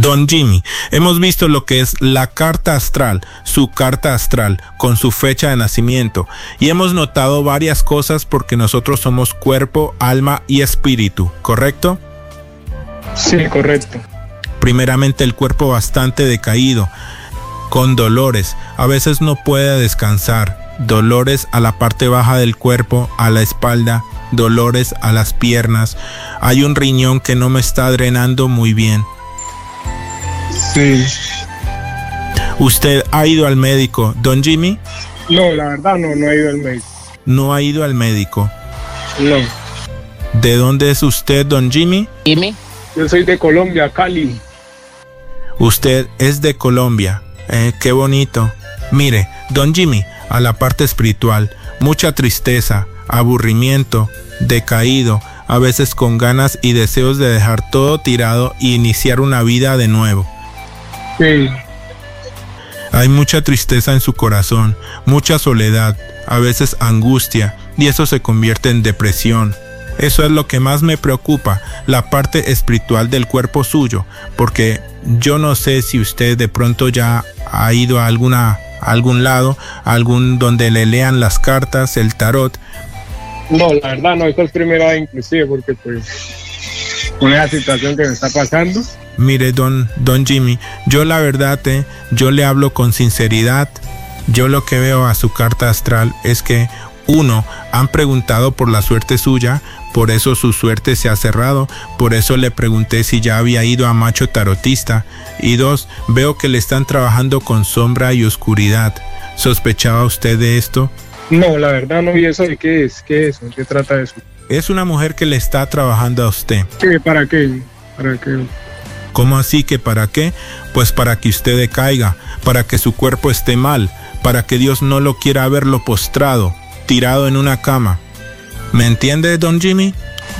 Don Jimmy, hemos visto lo que es la carta astral, su carta astral, con su fecha de nacimiento, y hemos notado varias cosas porque nosotros somos cuerpo, alma y espíritu, ¿correcto? Sí, correcto. Primeramente el cuerpo bastante decaído, con dolores, a veces no puede descansar, dolores a la parte baja del cuerpo, a la espalda, dolores a las piernas, hay un riñón que no me está drenando muy bien. Sí. ¿Usted ha ido al médico, Don Jimmy? No, la verdad no he ido al médico. ¿No ha ido al médico? No. ¿De dónde es usted, Don Jimmy? Jimmy. Yo soy de Colombia, Cali. Usted es de Colombia. Qué bonito. Mire, Don Jimmy, a la parte espiritual, mucha tristeza, aburrimiento, decaído, a veces con ganas y deseos de dejar todo tirado y iniciar una vida de nuevo. Sí. Hay mucha tristeza en su corazón, mucha soledad, a veces angustia, y eso se convierte en depresión. Eso es lo que más me preocupa, la parte espiritual del cuerpo suyo, porque yo no sé si usted de pronto ya ha ido a algún lado, donde le lean las cartas, el tarot. No, la verdad no, esto es primera vez inclusive, porque pues con esa situación que me está pasando. Mire, Don Jimmy, yo la verdad, yo le hablo con sinceridad. Yo lo que veo a su carta astral es que, uno, han preguntado por la suerte suya, por eso su suerte se ha cerrado, por eso le pregunté si ya había ido a Macho Tarotista. Y dos, veo que le están trabajando con sombra y oscuridad. ¿Sospechaba usted de esto? No, la verdad no. ¿Y eso de qué es? ¿Qué es? ¿Qué trata eso? Es una mujer que le está trabajando a usted. ¿Qué? ¿Para qué? ¿Para qué? ¿Cómo así que para qué? Pues para que usted decaiga, para que su cuerpo esté mal, para que Dios no lo quiera verlo postrado, tirado en una cama. ¿Me entiende, Don Jimmy?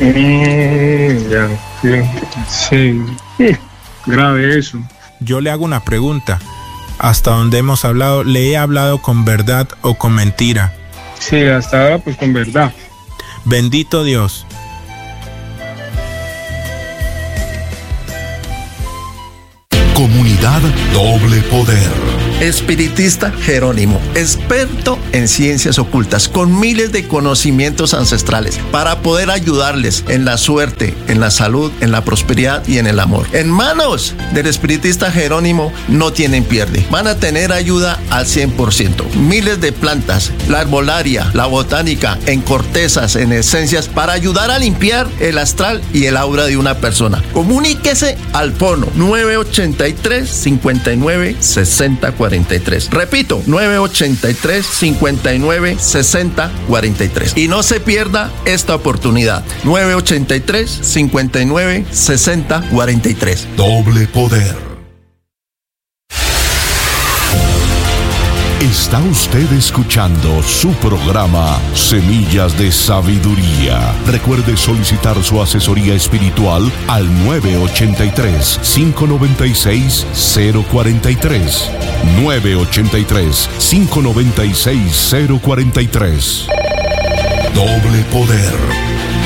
Ya, sí. Grave eso. Yo le hago una pregunta. Hasta donde hemos hablado, ¿le he hablado con verdad o con mentira? Sí, hasta ahora pues con verdad. Bendito Dios. Comunidad Doble Poder. Espiritista Jerónimo, experto en ciencias ocultas, con miles de conocimientos ancestrales para poder ayudarles en la suerte, en la salud, en la prosperidad y en el amor. En manos del espiritista Jerónimo no tienen pierde. Van a tener ayuda al 100%. Miles de plantas, la herbolaria, la botánica, en cortezas, en esencias, para ayudar a limpiar el astral y el aura de una persona. Comuníquese al fono 983-59-6043. Repito, 983-59-6043. Y no se pierda esta oportunidad. 983-59-6043. Doble Poder. Está usted escuchando su programa Semillas de Sabiduría. Recuerde solicitar su asesoría espiritual al 983-596-043. 983-596-043. Doble Poder.